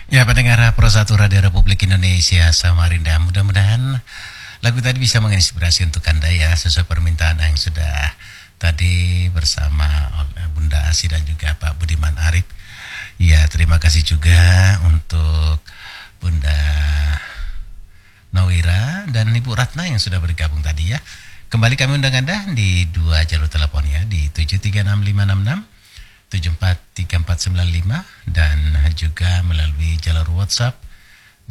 Ya, pendengar Pro 1 Radio Republik Indonesia Samarinda, mudah-mudahan lagu tadi bisa menginspirasi untuk Anda ya, sesuai permintaan yang sudah tadi bersama Bunda Asi dan juga Pak Budiman Arif. Ya, terima kasih juga untuk Bunda Nawira dan Ibu Ratna yang sudah bergabung tadi ya. Kembali kami undang Anda di dua jalur telepon ya, di 736566 743495 dan juga melalui jalur WhatsApp di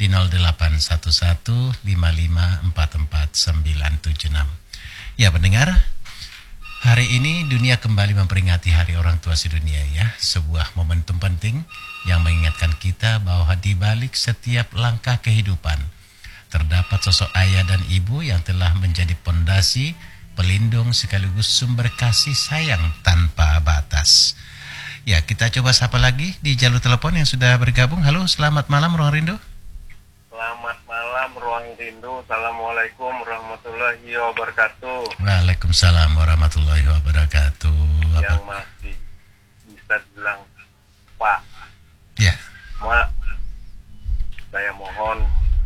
081155449976. Ya pendengar, hari ini dunia kembali memperingati Hari Orang Tua Sedunia ya, sebuah momentum penting yang mengingatkan kita bahwa di balik setiap langkah kehidupan terdapat sosok ayah dan ibu yang telah menjadi pondasi, pelindung sekaligus sumber kasih sayang tanpa batas. Ya, kita coba sapa lagi di jalur telepon yang sudah bergabung. Halo, selamat malam Ruang Rindu. Selamat malam Ruang Rindu. Assalamualaikum warahmatullahi wabarakatuh. Waalaikumsalam warahmatullahi wabarakatuh. Yang masih bisa bilang Pak. Ya. Mak, saya mohon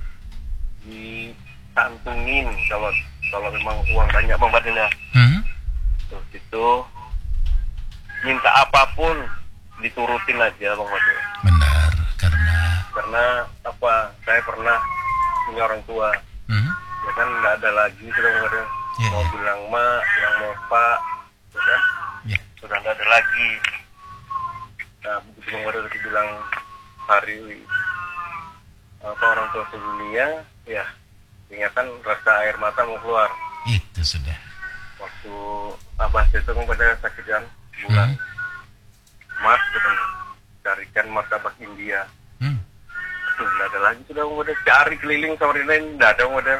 disantungin kalau memang uang banyak Bang Fadil ya. Terus itu minta apapun diturutin aja Bang Fadil. Benar, karena apa? Saya pernah punya orang tua. Ya kan nggak ada lagi sudah Bang Fadil. Mau bilang mak, bilang mau pak, sudah nggak ada lagi. Nah, begitu Bang Fadil bilang hari orang tua sedunia, ya ingatan rasa air mata mau keluar. Itu sudah. Waktu abah itu Bang Fadil sakit kan. Bulan Mas carikan martabak India. Nggak ada lagi sudah udah cari keliling Samarinda ini nggak ada udah.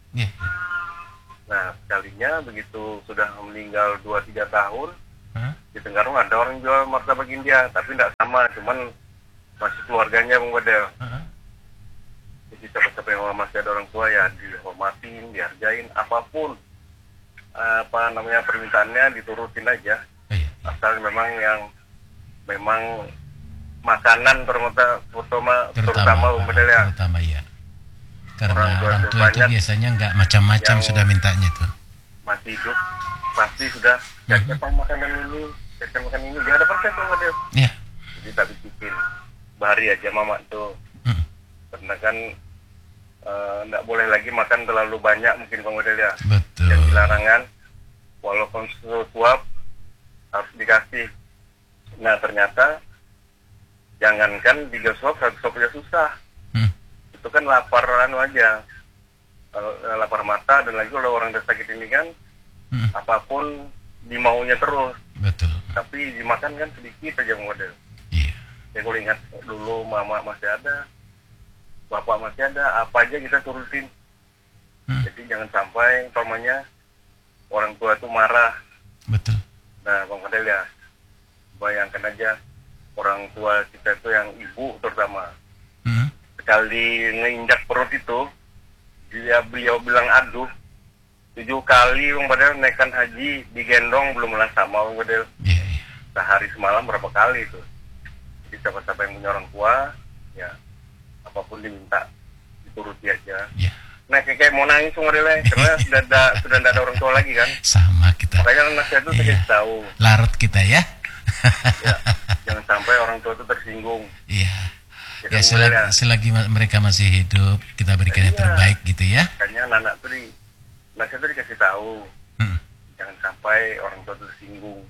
Nah sekalinya begitu sudah meninggal 2-3 tahun di Tenggarong ada orang jual martabak India tapi nggak sama, cuman masih keluarganya Bang Badel. Jadi siapa-siapa yang masih ada orang tua ya dihormatin, dihargain, apapun apa namanya permintaannya diturutin aja. Asal memang makanan terutama ya. Terutama ya. Karena orang tua itu biasanya nggak macam-macam sudah mintanya tuh. Masih hidup pasti sudah siapa makanan ini, siapa makanan ini dia ada persen tuh model. Iya. Jadi tak bikin bahari aja mama tuh. Karena kan nggak boleh lagi makan terlalu banyak mungkin Bang Model ya. Betul. Jadi larangan walaupun suap harus dikasih. Nah ternyata jangankan 3 suap, 1 suap aja susah. Itu kan lapar aja. Kalau lapar mata dan lagi kalau orang udah sakit ini kan apapun dimaunya terus. Betul. Tapi dimakan kan sedikit aja model. Iya. Ya kalau ingat dulu mama masih ada, bapak masih ada, apa aja kita turutin. Jadi jangan sampai umpamanya orang tua itu marah. Betul. Nah, Bang Fadel ya, bayangkan aja orang tua kita itu yang ibu terutama. Sekali ngeinjak perut itu, beliau bilang aduh, 7 kali Bang Fadel naikkan haji, digendong belum lah sama Bang Fadel. Sehari semalam berapa kali itu. Jadi siapa-siapa yang punya orang tua, ya apapun diminta, dituruti aja. Nah kayak mau nangis modelnya karena sudah tidak ada orang tua lagi kan. Sama kita. Makanya nasihat itu saya kasih tahu. Larut kita ya. Ya, jangan sampai orang tua itu tersinggung. Iya. Ya selagi mereka masih hidup kita berikan yang terbaik gitu ya. Makanya anak tuh nasihat itu dikasih tahu. Jangan sampai orang tua itu tersinggung.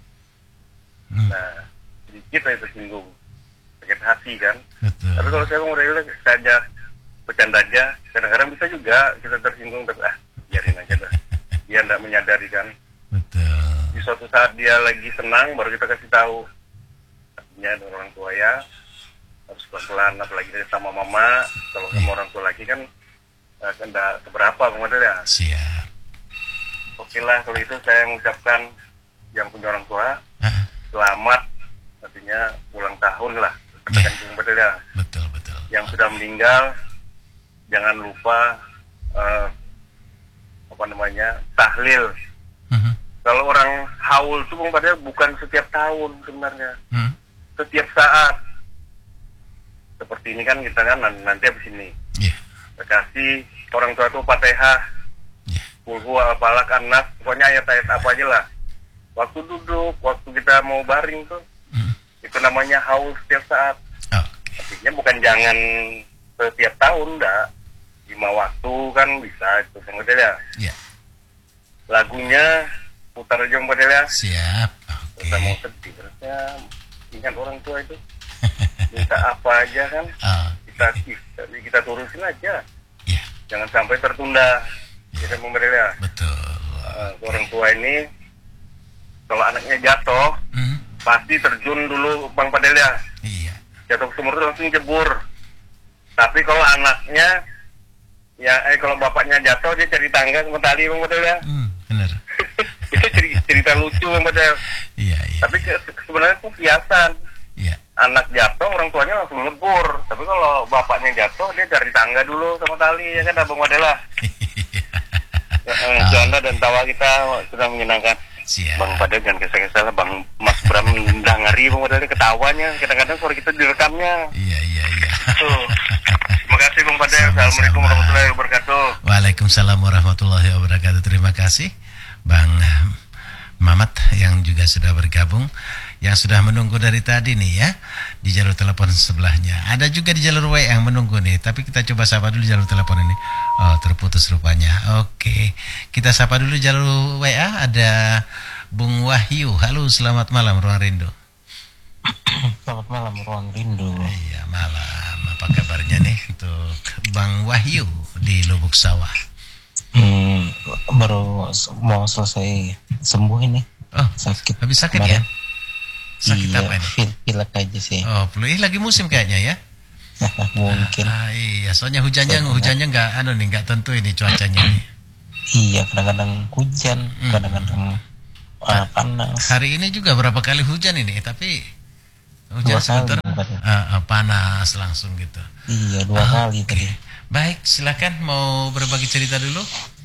Nah sedikit aja tersinggung, sakit hati kan. Betul. Tapi kalau saya mau saja bercanda aja, kadang-kadang bisa juga kita tersinggung, tapi biarin aja dah. Dia tidak menyadari kan. Betul. Di suatu saat dia lagi senang, baru kita kasih tahu. Artinya orang tua ya harus pelan-pelan, apalagi sama mama. Kalau sama orang tua lagi kan tidak seberapa Bang ya. Siap. Oke lah kalau itu saya mengucapkan yang punya orang tua selamat, artinya ulang tahun lah. Katakan Bang ya. Betul. Yang sudah meninggal jangan lupa tahlil. Kalau orang haul itu padahal bukan setiap tahun sebenarnya, setiap saat. Seperti seperti ini kan kita kan nanti habis ini. Yeah. Kasih orang tua itu Fatihah, Kulhu, Falak, Anas, pokoknya ayat-ayat apa aja lah. Waktu duduk, waktu kita mau baring tuh, itu namanya haus setiap saat. Artinya bukan jangan setiap tahun, enggak. 5 waktu kan bisa itu, Bang Fadil ya. Yeah. Lagunya putar aja, Bang Fadil ya. Siap. Kita mau sedih, terusnya ingat orang tua itu. Minta apa aja kan, kita turusin aja. Yeah. Jangan sampai tertunda. Kita Bang Fadil ya. Betul. Orang tua ini kalau anaknya jatuh, pasti terjun dulu Bang Fadil ya. Iya. Jatuh ke sumur itu langsung jebur. Tapi kalau anaknya kalau bapaknya jatuh dia cari tangga sama tali Bang Fadil ya. Benar. Itu cerita lucu Bang Fadil. Iya. Tapi sebenarnya itu kiasan. Iya. Anak jatuh orang tuanya langsung ngebur. Tapi kalau bapaknya jatuh dia cari tangga dulu sama tali ya kan Bang Fadil lah. Canda dan tawa kita sudah menyenangkan. Siap. Bang Fadil jangan kesal-kesal lah. Bang Mas Bram udah ngeri Bang Fadil ketawanya. Kadang-kadang suara kita direkamnya. Iya. Tuh. Terima kasih Bang Fadil. Assalamualaikum warahmatullahi wabarakatuh. Waalaikumsalam warahmatullahi wabarakatuh. Terima kasih Bang Mamat yang juga sudah bergabung, yang sudah menunggu dari tadi nih ya di jalur telepon sebelahnya. Ada juga di jalur WA yang menunggu nih, tapi kita coba sapa dulu jalur telepon ini. Oh, terputus rupanya. Oke, kita sapa dulu jalur WA. Ada Bung Wahyu. Halo, selamat malam Ruang Rindu. Selamat malam Ruang Rindu. Iya, malam. Apa kabarnya nih untuk Bang Wahyu di Lubuk Sawah? Baru mau selesai sembuh ini. Oh, sakit. Habis sakit kemarin. ya? Sakit iya, apa ini? Pilek aja sih. Oh, lagi musim kayaknya ya? Mungkin. Iya, soalnya hujannya nggak tentu ini cuacanya nih. Iya, kadang-kadang hujan, kadang-kadang panas. Hari ini juga berapa kali hujan ini, tapi hujan sebentar panas langsung gitu. Iya, 2 kali tadi. Baik, silakan mau berbagi cerita dulu.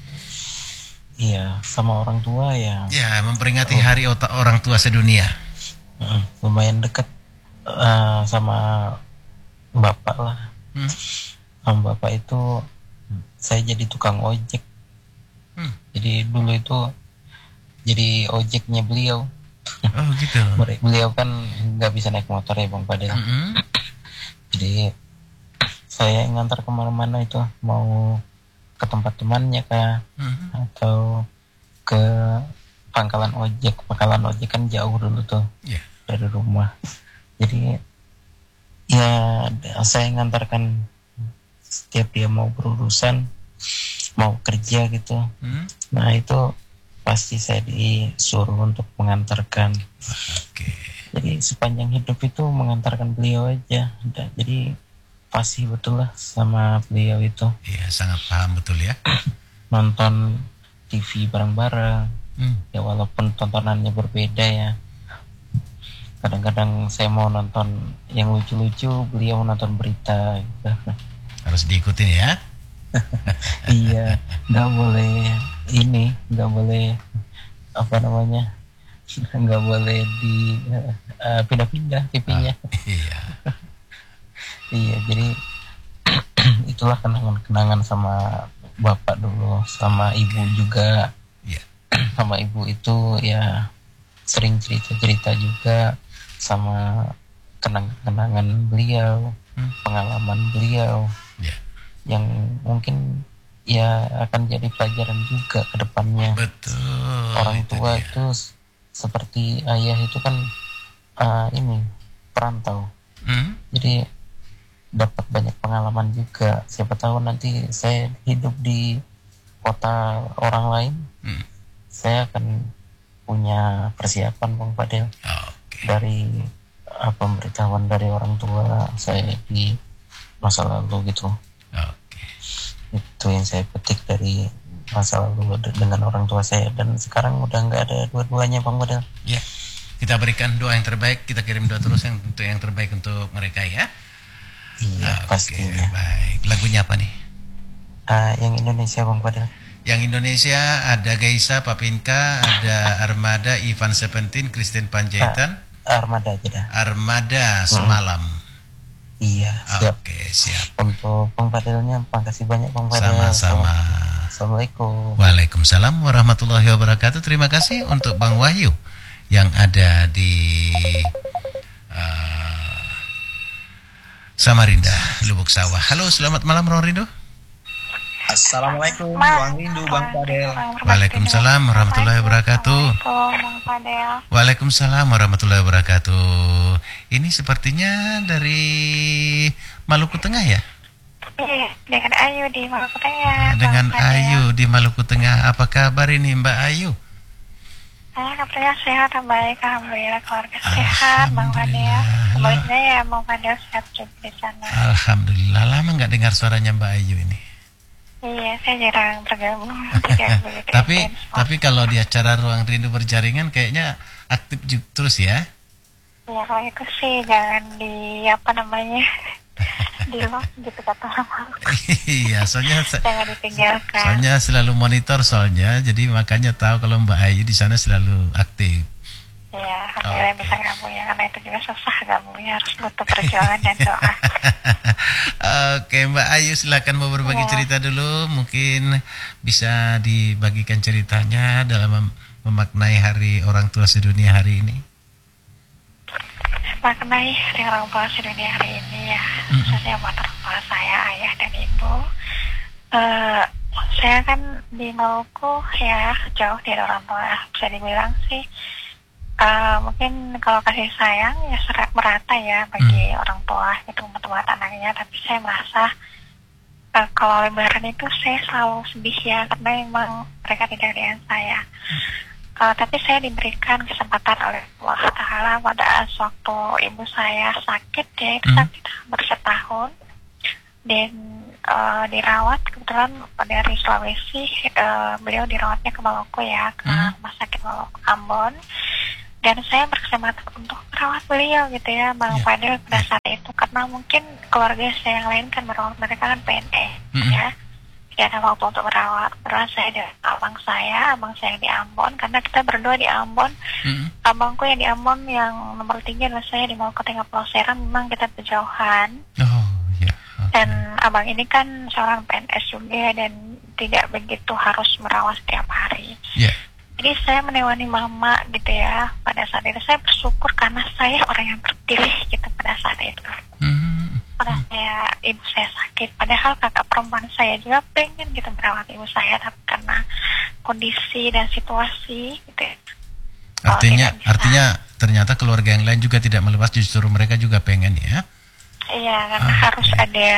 Iya, sama orang tua ya. Ya, memperingati hari orang tua sedunia. Lumayan dekat sama bapak lah. Sama bapak itu saya jadi tukang ojek. Jadi dulu itu jadi ojeknya beliau. Oh gitu. Beliau kan nggak bisa naik motor ya Bang Fadil. Jadi saya ngantar kemana-mana itu, mau ke tempat temannya kah, atau ke pangkalan ojek. Pangkalan ojek kan jauh dulu tuh dari rumah. Jadi ya saya ngantarkan setiap dia mau berurusan, mau kerja gitu. Nah itu pasti saya disuruh untuk mengantarkan. Jadi sepanjang hidup itu mengantarkan beliau aja. Jadi pasti betul lah sama beliau itu. Iya, sangat paham betul ya. Nonton TV bareng-bareng. Ya walaupun tontonannya berbeda ya. Kadang-kadang saya mau nonton yang lucu-lucu, beliau nonton berita gitu. Harus diikutin ya. Iya, nggak boleh nggak boleh di pindah-pindah TV-nya. Iya. Iya, jadi itulah kenangan sama bapak dulu, sama ibu juga. Sama ibu itu ya sering cerita-cerita juga, sama kenangan beliau, pengalaman beliau yang mungkin ya akan jadi pelajaran juga ke depannya. Betul. Orang tua itu seperti ayah itu kan perantau. Jadi dapat banyak pengalaman juga. Siapa tahu nanti saya hidup di kota orang lain, saya akan punya persiapan Bang Fadil. Dari pemberitahuan dari orang tua saya di masa lalu gitu. Itu yang saya petik dari masa lalu dengan orang tua saya, dan sekarang udah nggak ada dua-duanya Bang Fadil. Ya, kita berikan doa yang terbaik, kita kirim doa terus untuk yang terbaik untuk mereka ya. Iya, pastinya. Baik, lagunya apa nih? Yang Indonesia Bang Fadil. Yang Indonesia ada Gaisa, Papinka, ada Armada, Ivan Seventeen, Christine Panjaitan. Armada aja dah. Armada Semalam. Iya, siap. Oke, siap. Untuk Bang Fadilnya, makasih banyak Bang Fadil. Sama-sama. Assalamualaikum. Waalaikumsalam warahmatullahi wabarakatuh. Terima kasih untuk Bang Wahyu yang ada di Samarinda, Lubuk Sawah. Halo, selamat malam Bang Rindu. Assalamualaikum Bang Rindu, Bang Fadel. Waalaikumsalam warahmatullahi wabarakatuh. Waalaikumsalam warahmatullahi wabarakatuh. Ini sepertinya dari Maluku Tengah ya? Iya, dengan Ayu di Maluku Tengah. Dengan Ayu di Maluku Tengah. Apa kabar ini Mbak Ayu? Alhamdulillah sehat, baik. Alhamdulillah keluarga sehat, Bang Fadel. Sebaliknya ya Bang Fadel sehat juga di sana. Alhamdulillah, lama nggak dengar suaranya Mbak Ayu ini. Iya, saya jarang bergabung. Tapi kalau di acara Ruang Rindu Berjaringan kayaknya aktif terus ya? Ya kalau itu sih jangan di di lock gitu kata orang. Iya, soalnya jangan ditinggalkan. Soalnya selalu monitor jadi makanya tahu kalau Mbak Ayu di sana selalu aktif. Iya, alhamdulillah bisa gabungnya karena itu juga susah gabungnya, harus butuh perjuangan dan doa. Oke, Mbak Ayu silakan mau berbagi cerita dulu, mungkin bisa dibagikan ceritanya dalam memaknai Hari Orang Tua Sedunia hari ini. Maknai Hari Orang Tua Sedunia hari ini ya, khususnya buat orang tua saya, ayah dan ibu. Saya kan di Maluku ya, jauh dari orang tua, bisa dibilang sih. Mungkin kalau kasih sayang ya merata ya bagi orang tua itu buat anaknya, tapi saya merasa kalau lebaran itu saya selalu sedih ya karena memang mereka tidak dengan saya. Tapi saya diberikan kesempatan oleh Allah Ta'ala pada waktu ibu saya sakit ya, itu sakit hampir setahun dan dirawat kebetulan dari Sulawesi, beliau dirawatnya ke Maluku ya, ke rumah sakit Maluku Ambon. Dan saya berkesempatan untuk merawat beliau gitu ya Bang Fadil pada saat itu, karena mungkin keluarga saya yang lain kan merawat, mereka kan PNS ya, tidak ada waktu untuk merawat saya dan abang saya yang di Ambon, karena kita berdua di Ambon. Abangku yang di Ambon yang nomor 3 dan saya di Maluku Tengah Pulau Seram, memang kita berjauhan. Dan abang ini kan seorang PNS juga dan tidak begitu harus merawat setiap hari. Jadi saya menewani mama gitu ya pada saat itu. Saya bersyukur karena saya orang yang terpilih gitu pada saat itu. Pada ibu saya sakit, padahal kakak perempuan saya juga pengen gitu merawat ibu saya, tapi karena kondisi dan situasi gitu ya. Artinya ternyata keluarga yang lain juga tidak melepas, justru mereka juga pengen ya. Iya, karena harus ada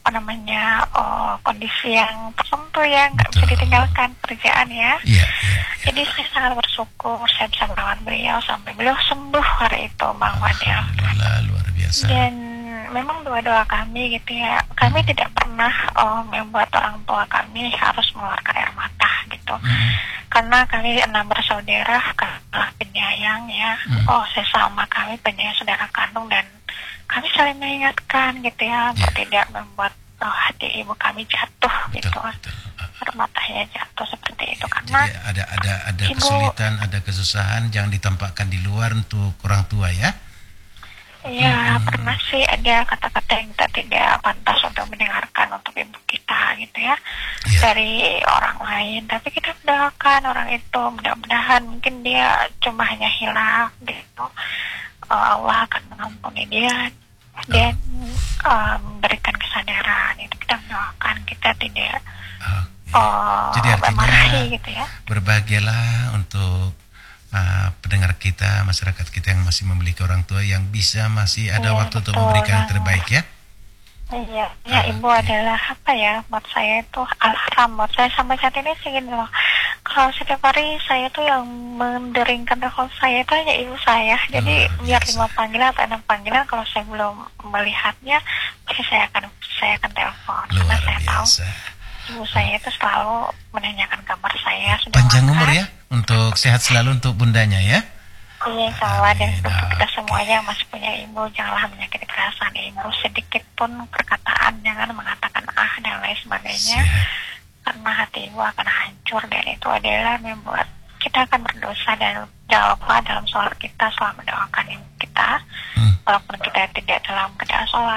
kondisi yang tertentu ya, nggak bisa ditinggalkan kerjaan ya. Jadi saya sangat bersyukur saya bisa merawat beliau sampai beliau sembuh hari itu, Bang Fadil. Alhamdulillah, luar biasa. Dan memang doa-doa kami gitu ya, kami tidak pernah membuat orang tua kami harus mengeluarkan air mata gitu. Karena kami 6 bersaudara, kakak penyayang ya. Sesama kami penyayang saudara kandung, dan kami saling mengingatkan gitu ya, tidak membuat hati ibu kami jatuh gitu, air matanya jatuh seperti itu. Karena jadi ada kesulitan, ada kesusahan, jangan ditampakkan di luar untuk orang tua ya. Iya, pernah sih ada kata-kata yang kita tidak pantas untuk mendengarkan untuk ibu kita gitu ya, dari orang lain. Tapi kita mendoakan orang itu, mudah-mudahan mungkin dia cuma hanya hilaf gitu. Allah akan mengampuni dia dan memberikan kesadaran. Itu kita mendoakan, kita tidak jadi marahi gitu ya. Berbahagialah untuk pendengar kita, masyarakat kita yang masih memiliki orang tua yang masih ada waktu untuk memberikan yang terbaik ya. Iya, ibu adalah buat saya itu alarm buat saya sampai saat ini sih gini loh. Kalau setiap hari saya tuh yang menderingkan telepon saya itu hanya ibu saya. Jadi biar 5 panggilan atau 6 panggilan, kalau saya belum melihatnya, saya akan telepon. Karena saya tahu ibu saya itu selalu menanyakan kabar saya. Panjang umur ya, untuk sehat selalu untuk bundanya ya. Iya, insya dan untuk kita semuanya masih punya ibu, janganlah menyakiti perasaan ibu sedikit pun perkataan, jangan mengatakan dan lain sebagainya. Karena hati ibu akan hancur, dan itu adalah membuat kita akan berdosa. Dan jawablah dalam sholat kita selalu mendoakan ibu kita, walaupun kita tidak dalam keadaan sholat, tapi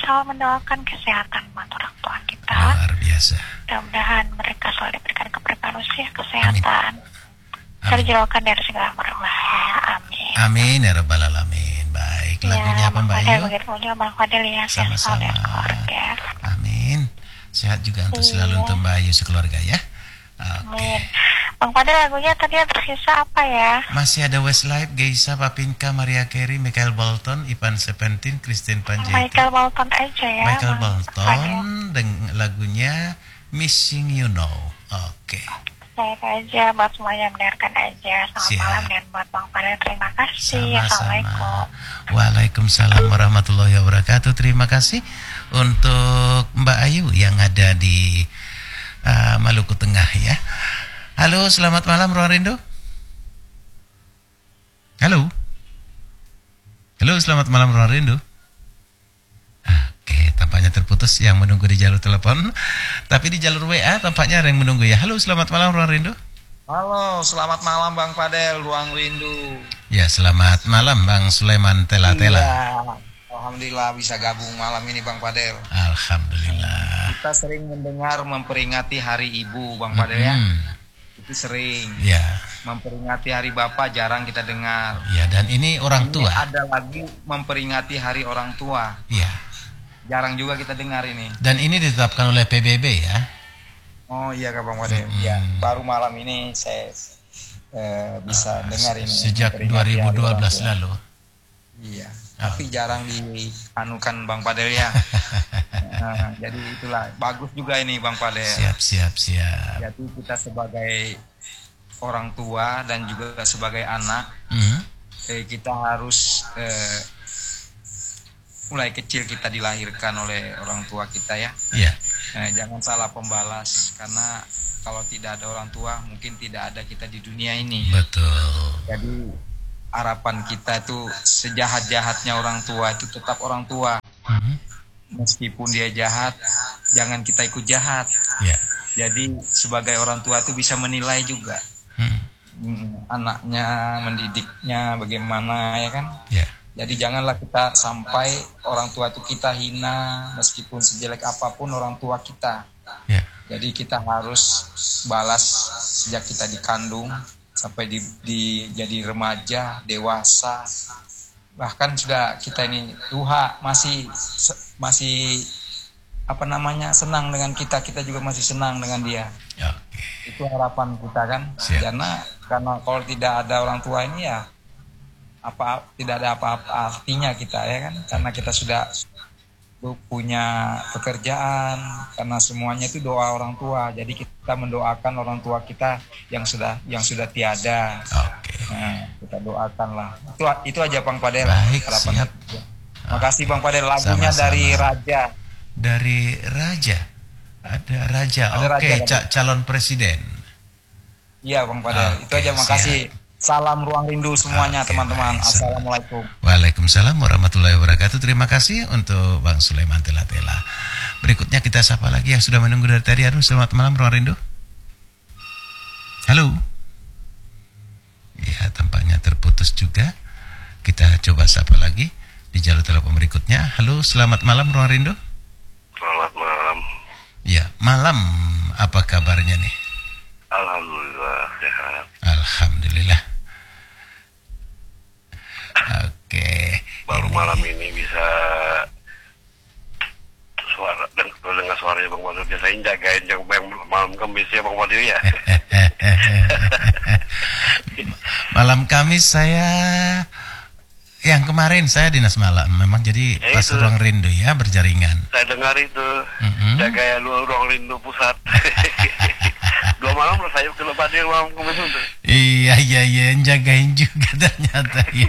selalu mendoakan kesehatan buat orang tua kita. Luar biasa. Mudah-mudahan mereka selalu diberikan keberkahan usia, kesehatan, terjauhkan dari segala berbahaya. Amin. Amin ya rabbal alamin. Baik, lagunya apa Mbak Ayu? Begitu juga Bang Fadil ya, sama-sama. Keluarga. Amin. Sehat juga untuk selalu untuk Mbak Ayu sekeluarga ya. Oke. Bang Fadil, lagunya tadi yang tersisa apa ya? Masih ada Westlife, Geisha, Papinka, Maria Carey, Michael Bolton, Ivan Seventeen, Christine Panjaitan. Michael Bolton aja ya. Michael Bolton dengan lagunya Missing You Know. Oke. Saya aja buat semuanya mendengarkan aja. Selamat malam dan buat Bang Fadil terima kasih. Assalamualaikum. Waalaikumsalam warahmatullahi wabarakatuh. Terima kasih untuk Mbak Ayu yang ada di Maluku Tengah ya. Halo, selamat malam Ruang Rindu. Halo. Halo, selamat malam Ruang Rindu. Oke, tampaknya terputus yang menunggu di jalur telepon. Tapi di jalur WA tampaknya ada yang menunggu ya. Halo, selamat malam Ruang Rindu. Halo, selamat malam Bang Fadel, Ruang Rindu. Ya, selamat malam Bang Sulaiman Tela-Tela. Iya, alhamdulillah bisa gabung malam ini Bang Fadel. Alhamdulillah. Kita sering mendengar memperingati Hari Ibu Bang Fadel ya. Itu sering. Ya. Memperingati Hari Bapak jarang kita dengar. Ya, dan ini orang tua. Ini ada lagi memperingati Hari Orang Tua. Ya. Jarang juga kita dengar ini. Dan ini ditetapkan oleh PBB ya. Oh iya Kak Bang Fadel. Ya, baru malam ini saya bisa dengar ini. Sejak 2012 lalu. Iya. Tapi jarang dianukan Bang Fadel ya. Jadi itulah bagus juga ini Bang Fadel. Siap. Jadi kita sebagai orang tua dan juga sebagai anak, kita harus mulai kecil kita dilahirkan oleh orang tua kita ya. Iya. Jangan salah pembalas, karena kalau tidak ada orang tua mungkin tidak ada kita di dunia ini. Betul. Jadi harapan kita itu sejahat-jahatnya orang tua itu tetap orang tua. Meskipun dia jahat, jangan kita ikut jahat. Yeah. Jadi sebagai orang tua itu bisa menilai juga anaknya, mendidiknya bagaimana ya kan. Yeah. Jadi janganlah kita sampai orang tua itu kita hina, meskipun sejelek apapun orang tua kita. Yeah. Jadi kita harus balas sejak kita dikandung sampai jadi remaja, dewasa, bahkan sudah kita ini duha masih senang dengan kita juga masih senang dengan dia. Okay. Itu harapan kita kan. Karena kalau tidak ada orang tua ini ya tidak ada apa-apa artinya kita ya kan, karena kita sudah punya pekerjaan, karena semuanya itu doa orang tua. Jadi kita mendoakan orang tua kita yang sudah tiada. Okay. Nah, kita doakanlah. Itu aja Bang Fadel. Baik, siap. Makasih Bang Fadel. Lagunya sama-sama. Dari Raja. Dari Raja. Ada Raja. Oke, calon presiden. Iya Bang Fadel. Itu aja, makasih. Salam Ruang Rindu semuanya teman-teman. Assalamualaikum. Waalaikumsalam warahmatullahi wabarakatuh. Terima kasih untuk Bang Sulaiman Tela-Tela. Berikutnya kita sapa lagi yang sudah menunggu dari tadi. Selamat malam Ruang Rindu. Halo. Ya, tampaknya terputus juga. Kita coba sapa lagi di jalur telepon berikutnya. Halo, selamat malam Ruang Rindu. Selamat malam. Ya, malam. Apa kabarnya nih? Alhamdulillah sehat. Alhamdulillah. Oke. Baru malam ini bisa dengar suaranya Bang Fadil. Biasain jagain malam Kamis ya Bang Fadil ya. Malam Kamis saya yang kemarin saya dinas malam. Memang jadi pas Ruang Rindu ya berjaringan. Saya dengar itu. Jaga Ruang Rindu pusat. 2 malam saya ke Fadil malam Kamis itu. Iya, jagain juga ternyata ya.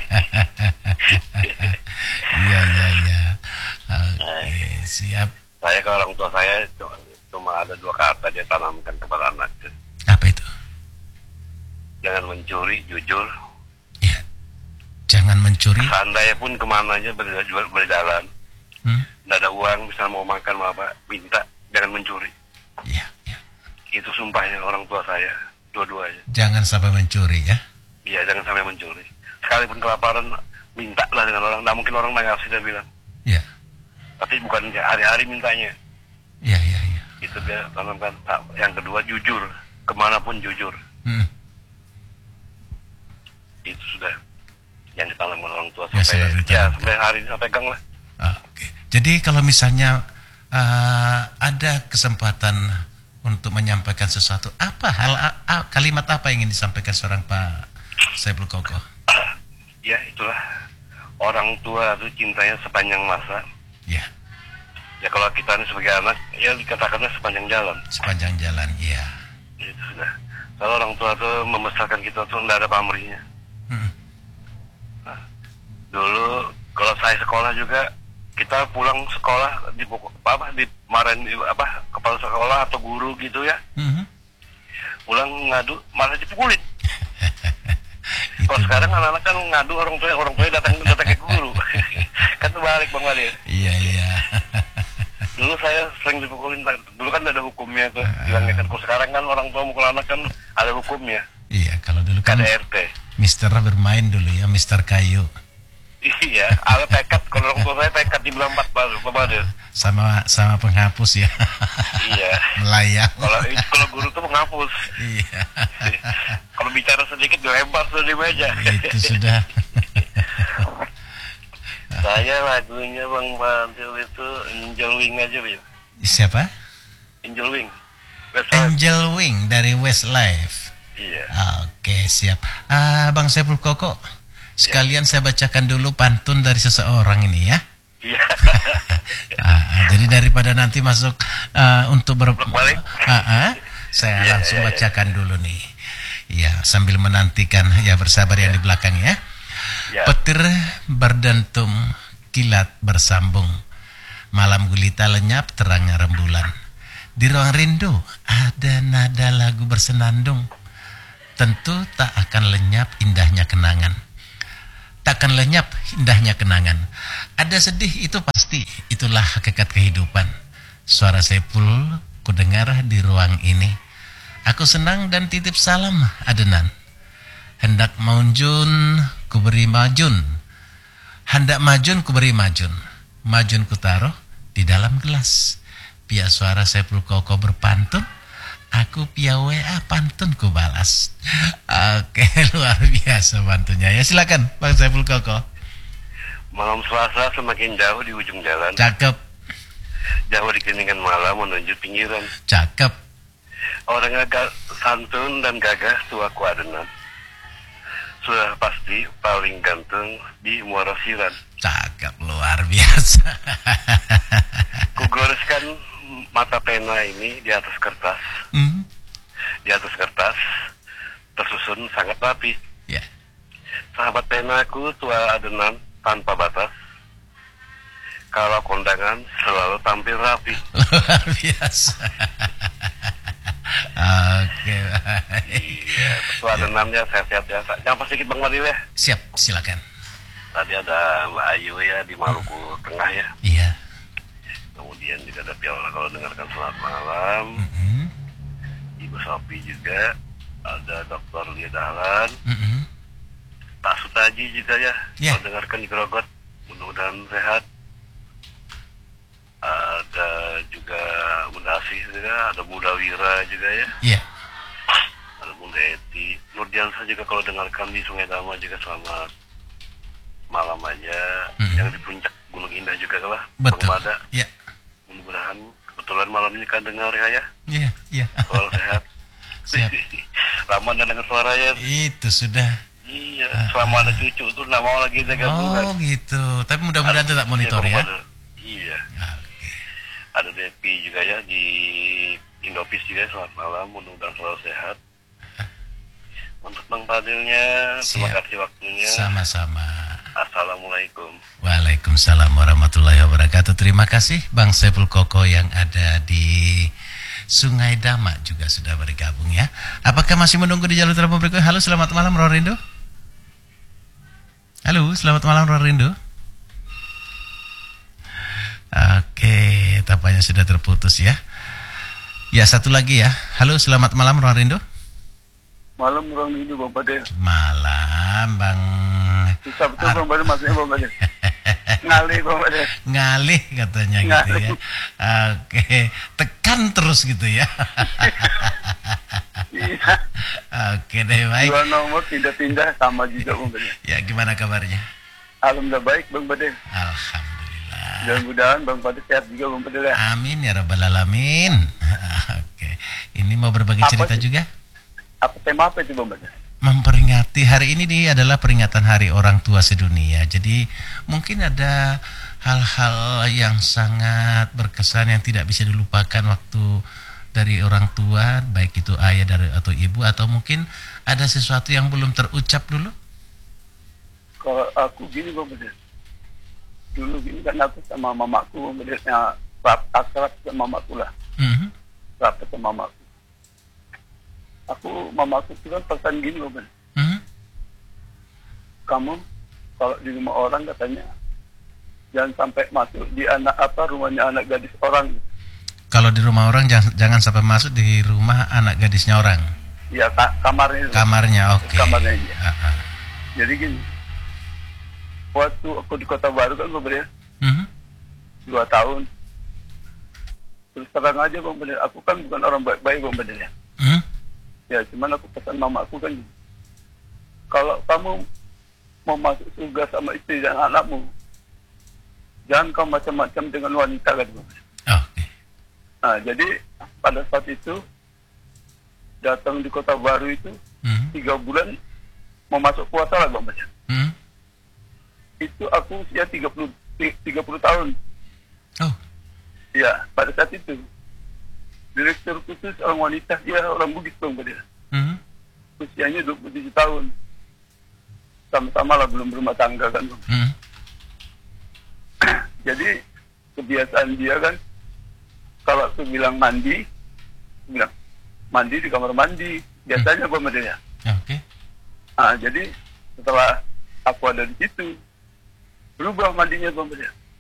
Iya. Oke, siap. Saya ke orang tua saya cuma ada 2 kata dia tanamkan kepada anak. Apa itu? Jangan mencuri, jujur. Ya. Jangan mencuri. Seandainya pun kemana aja berjalan. Tidak ada uang, misalnya mau makan mau apa, minta, jangan mencuri. Iya. Itu sumpahnya orang tua saya, dua-duanya. Jangan sampai mencuri ya? Iya, jangan sampai mencuri. Sekalipun kelaparan, minta lah dengan orang. Nggak mungkin orang nggak ngasih, dia bilang. Iya. Tapi bukan hari-hari mintanya. Iya. Itu dia tanamkan. Yang kedua jujur, kemanapun jujur. Itu sudah yang ditanamkan orang tua sampai hari ini saya pegang lah. Oke. Jadi kalau misalnya ada kesempatan untuk menyampaikan sesuatu, kalimat apa yang ingin disampaikan seorang Pak Saiful Koko? Ya itulah, orang tua itu cintanya sepanjang masa. Ya. Ya kalau kita ini sebagai anak, ya dikatakannya sepanjang jalan. Sepanjang jalan, iya. Itu sudah. Kalau orang tua itu membesarkan kita tuh tidak ada pamrihnya. Nah, dulu kalau saya sekolah juga, kita pulang sekolah dimarahin kepala sekolah atau guru gitu ya. Pulang ngadu malah dipukulin. Kalau sekarang anak-anak kan ngadu orang tua datang ke guru. Kan terbalik Bang Wadir. Iya. Dulu saya sering dipukulin. Dulu kan ada hukumnya tuh. Bilangnya kan. Kalau sekarang kan orang tua mukul anak kan ada hukumnya. Iya, kalau dulu kan KDRT. Mister bermain dulu ya, Mister Kayu. Iya, ada tekad. Kalau orang tua saya tekad di bulan 4 baru. Sama penghapus ya. Iya. Melayang. Kalau guru tuh menghapus. Iya. Kalau bicara sedikit dilempar sudah di meja. Itu sudah. Saya lagunya Bang Fadil itu Angel Wing aja, Bin. Siapa? Angel Wing. Angel Wing dari Westlife. Iya. Oke, siap. Bang Saiful Koko, sekalian saya bacakan dulu pantun dari seseorang ini ya. Iya. Jadi daripada nanti masuk untuk balik. Saya langsung bacakan dulu nih. Ya, sambil menantikan ya, bersabar yang di belakang ya. Petir berdentum, kilat bersambung. Malam gulita lenyap terangnya rembulan. Di ruang rindu ada nada lagu bersenandung. Tentu tak akan lenyap indahnya kenangan. Takkan lenyap indahnya kenangan. Ada sedih itu pasti, itulah hakikat kehidupan. Suara Saiful kudengar di ruang ini. Aku senang dan titip salam adenan. Hendak maujun kuberi majun. Hendak majun kuberi majun. Majun kutaruh di dalam gelas. Pia suara Saiful Koko berpantun. Aku pia WA pantun ku balas. Oke, luar biasa pantunnya ya. Silakan Bang Saiful Koko. Malam Selasa semakin jauh di ujung jalan. Cakep. Jauh di keningan malam menuju pinggiran. Cakep. Orang agak santun dan gagah tuaku adenan. Sudah pasti paling ganteng di Muara Siran. Cakep, luar biasa. Kugoreskan mata pena ini di atas kertas. Di atas kertas tersusun sangat rapi. Yeah. Sahabat penaku tua adenan tanpa batas. Kalau kondangan selalu tampil rapi. Luar biasa. Oke. Iya, tua adenannya sehat-sehat ya. Jangan pas sedikit Bang Wadil ya. Siap, silakan. Tadi ada Mbak Ayu ya di Maluku Tengah ya. Iya. Kemudian juga ada Piala kalau dengarkan selamat malam. Ibu Sopi juga. Ada Dr. Lia Dahlan. Pak Sutaji juga ya. Kalau dengarkan di Grogot. Mudah-mudahan sehat. Ada juga Bunda Asih juga. Ada Bunda Wira juga ya. Iya. Ada Bunda Eti. Nurdiansa juga kalau dengarkan di Sungai Dama juga selamat malam aja. Yang di puncak Gunung Indah juga lah. Betul. Iya. Mudah-mudahan kebetulan malam ini kan dengar ya. Iya. Soal sehat. Siap. Lama dan dengar suara ya. Itu sudah. Iya. Selama ada cucu tuh nggak mau lagi jaga bulan. Oh gitu. Tapi mudah-mudahan tetap monitor ya. Iya. Ada Depi juga ya di Indopis juga. Selamat malam. Mudah-mudahan selalu sehat. Untuk Bang Fadilnya, terima kasih waktunya. Sama-sama. Assalamualaikum. Waalaikumsalam warahmatullahi wabarakatuh. Terima kasih Bang Saiful Koko yang ada di Sungai Dama juga sudah bergabung ya. Apakah masih menunggu di jalur telepon berikutnya? Halo, selamat malam Rorindo. Halo, selamat malam Rorindo. Oke, tampaknya sudah terputus ya. Ya, satu lagi ya. Halo, selamat malam Rorindo. Malam Rorindo Bang Fadil. Malam Bang. Susah betul Bang Fadil, maksudnya Bang Fadil. Ngalih Bang Badar. Ngalih katanya gitu ya. Oke, tekan terus gitu ya. Iya. Oke deh, baik. Dua nomor tidak pindah sama juga Bang Badar. Ya, gimana kabarnya? Alhamdulillah baik Bang Badar. Alhamdulillah. Mudah-mudahan Bang Badar sehat juga Bang Badar ya. Amin ya rabbal alamin. Oke, ini mau berbagi cerita juga? Apa tema apa itu Bang Badar? Memperingati hari ini adalah peringatan Hari Orang Tua Sedunia. Jadi mungkin ada hal-hal yang sangat berkesan yang tidak bisa dilupakan waktu dari orang tua, baik itu ayah atau ibu, atau mungkin ada sesuatu yang belum terucap dulu. Kalau aku gini Bang Badar, dulu gini kan aku sama mamaku Bang Badarnya akrab sama mamaku lah. Rapat sama mamaku. Mamaku itu kan pesan gini Bang Badar. Kamu kalau di rumah orang katanya jangan sampai masuk di rumahnya anak gadis orang. Kalau di rumah orang jangan sampai masuk di rumah anak gadisnya orang. Iya, kamarnya. Kamarnya, oke. Kamarnya iya. Jadi gini, waktu aku di Kota Baru kan Bang Badar, 2 tahun. Terus terang aja Bang Badar, aku kan bukan orang baik-baik Bang Badar ya. Ya, cuman aku pesan mama aku kan, kalau kamu mau masuk surga sama istri dan anakmu, jangan kau macam-macam dengan wanita kan Bang Badar. Oke. Nah, jadi pada saat itu datang di Kota Baru itu 3 bulan mau masuk puasa lah Bang Badar. Itu aku usia 30 tahun. Oh. Ya, pada saat itu direktur khusus orang wanita, dia orang Bugis Bang Badar. Usianya 27 tahun. Sama-sama lah belum berumah tangga kan Bang. Jadi kebiasaan dia kan, kalau aku bilang mandi, bilang mandi di kamar mandi. Biasanya Bang Badar ya. Oke. Nah, jadi setelah aku ada di situ, berubah mandinya Bang Badar.